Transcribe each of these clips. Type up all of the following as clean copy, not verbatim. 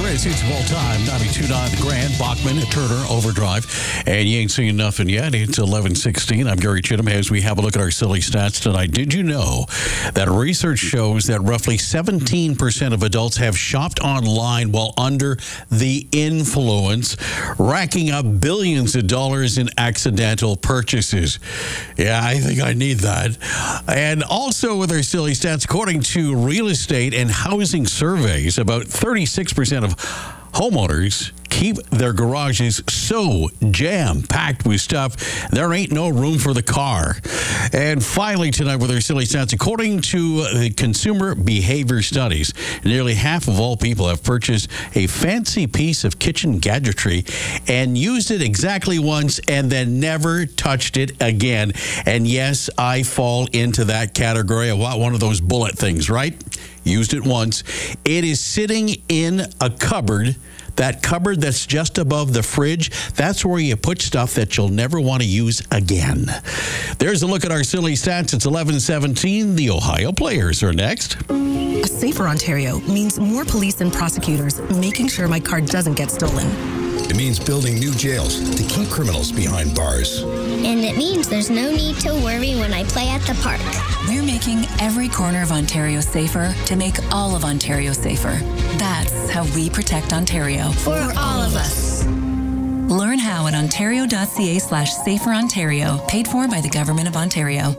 greatest hits of all time. 92.9 The Grand, Bachman, Turner, Overdrive. And you ain't seen nothing yet. It's 11:16. I'm Gary Chittum. As we have a look at our silly stats tonight, did you know that research shows that roughly 17% of adults have shopped online while under the influence, racking up billions of dollars in accidental purchases? Yeah, I think I need that. And also with our silly stats, according to real estate and housing surveys, about 36% of homeowners keep their garages so jam-packed with stuff, there ain't no room for the car. And finally tonight with our silly stats, according to the Consumer Behavior Studies, nearly half of all people have purchased a fancy piece of kitchen gadgetry and used it exactly once and then never touched it again. And yes, I fall into that category. I want one of those bullet things, right? Used it once. It is sitting in a cupboard. That cupboard that's just above the fridge, that's where you put stuff that you'll never want to use again. There's a look at our silly stats. It's 11:17. The Ohio Players are next. A safer Ontario means more police and prosecutors making sure my car doesn't get stolen. It means building new jails to keep criminals behind bars. And it means there's no need to worry when I play at the park. We're making every corner of Ontario safer to make all of Ontario safer. That's how we protect Ontario. For all of us. Learn how at ontario.ca/saferontario, paid for by the Government of Ontario.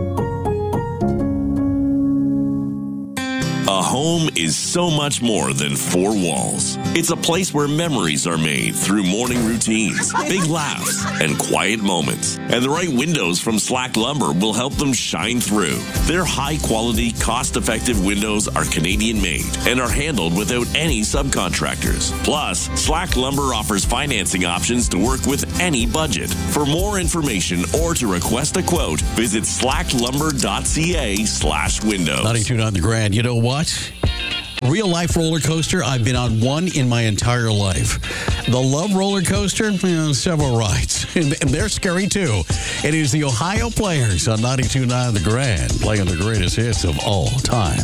A home is so much more than four walls. It's a place where memories are made through morning routines, big laughs, and quiet moments. And the right windows from Slack Lumber will help them shine through. Their high-quality, cost-effective windows are Canadian-made and are handled without any subcontractors. Plus, Slack Lumber offers financing options to work with any budget. For more information or to request a quote, visit slacklumber.ca/windows. 92.9 The Grand. You know what? Real life roller coaster, I've been on one in my entire life. The Love roller coaster, several rides. And they're scary too. It is the Ohio Players on 92.9 The Grand, playing the greatest hits of all time.